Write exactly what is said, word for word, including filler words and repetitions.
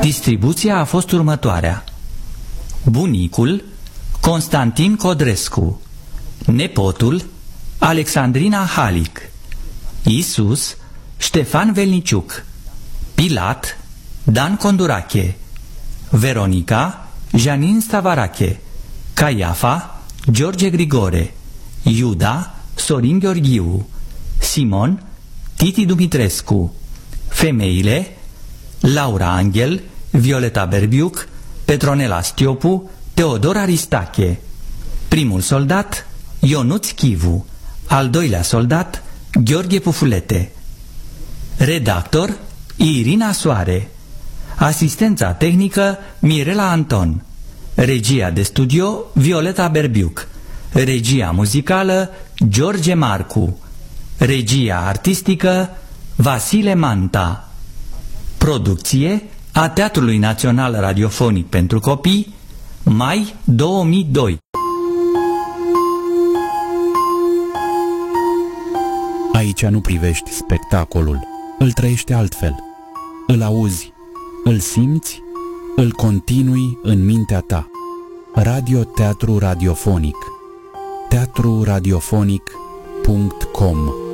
Distribuția a fost următoarea: bunicul Constantin Codrescu, nepotul Alexandrina Halic, Iisus Ștefan Velniciuc, Pilat Dan Condurache, Veronica Janin Stavarache, Caiafa George Grigore, Iuda Sorin Gheorghiu, Simon Titi Dumitrescu, femeile Laura Angel, Violeta Berbiuc, Petronela Stiopu, Teodor Aristache, primul soldat Ionuț Chivu, al doilea soldat Gheorghe Pufulete, redactor Irina Soare, asistența tehnică Mirela Anton, regia de studio Violeta Berbiuc, regia muzicală George Marcu, regia artistică Vasile Manta, producție a Teatrului Național Radiofonic pentru Copii, mai două mii doi. Aici nu privești spectacolul, îl trăiești altfel, îl auzi, îl simți, îl continui în mintea ta. Radio Teatru Radiofonic, teatru radiofonic punct com